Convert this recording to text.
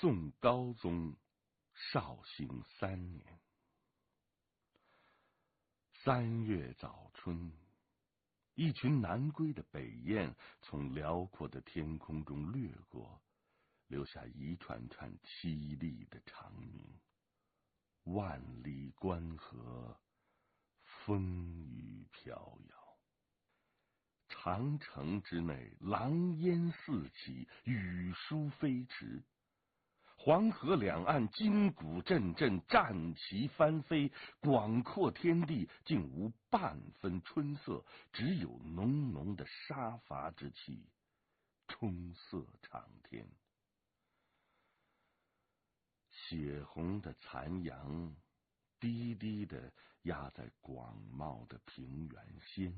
宋高宗绍兴3年3月早春，一群南归的北雁从辽阔的天空中掠过，留下一串串凄厉的长鸣。万里关河，风雨飘摇。长城之内，狼烟四起，雨疏飞驰。黄河两岸，金鼓阵阵，战旗翻飞。广阔天地，竟无半分春色，只有浓浓的杀伐之气，冲塞长天。血红的残阳低低地压在广袤的平原间。